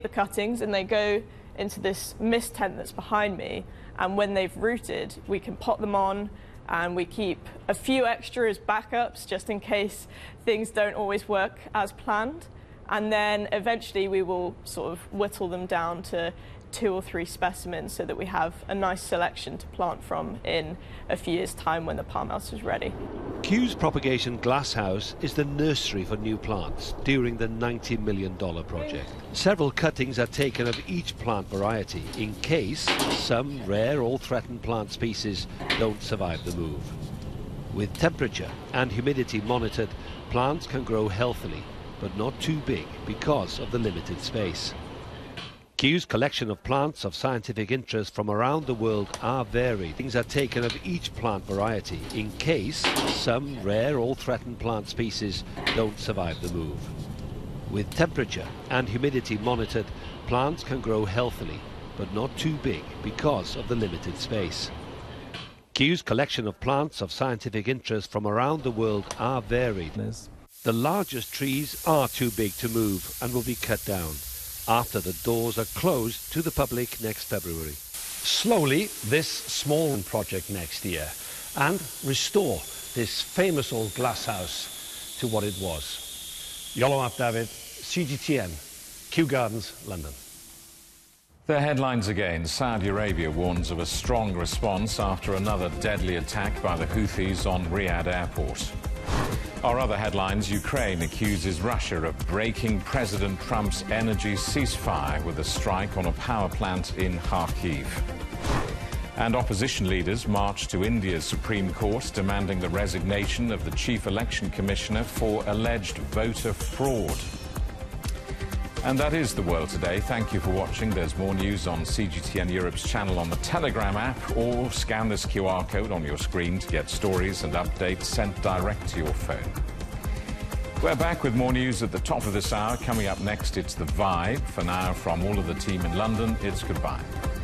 the cuttings and they go into this mist tent that's behind me, and when they've rooted we can pop them on, and we keep a few extra as backups just in case things don't always work as planned, and then eventually we will sort of whittle them down to 2 or 3 specimens so that we have a nice selection to plant from in a few years' time when the palm house is ready. Kew's propagation glasshouse is the nursery for new plants during the $90 million project. Several cuttings are taken of each plant variety in case some rare or threatened plant species don't survive the move. With temperature and humidity monitored, plants can grow healthily, but not too big because of the limited space. Kew's collection of plants of scientific interest from around the world are varied. Things are taken of each plant variety in case some rare or threatened plant species don't survive the move. With temperature and humidity monitored, plants can grow healthily, but not too big because of the limited space. Kew's collection of plants of scientific interest from around the world are varied. The largest trees are too big to move and will be cut down after the doors are closed to the public next February. Slowly, this small project next year, and restore this famous old glass house to what it was. Yolo Ap David, CGTN, Kew Gardens, London. The headlines again. Saudi Arabia warns of a strong response after another deadly attack by the Houthis on Riyadh airport. Our other headlines: Ukraine accuses Russia of breaking President Trump's energy ceasefire with a strike on a power plant in Kharkiv. And opposition leaders march to India's Supreme Court demanding the resignation of the Chief Election Commissioner for alleged voter fraud. And that is the world today. Thank you for watching. There's more news on CGTN Europe's channel on the Telegram app, or scan this QR code on your screen to get stories and updates sent direct to your phone. We're back with more news at the top of this hour. Coming up next, it's The Vibe. For now, from all of the team in London, it's goodbye.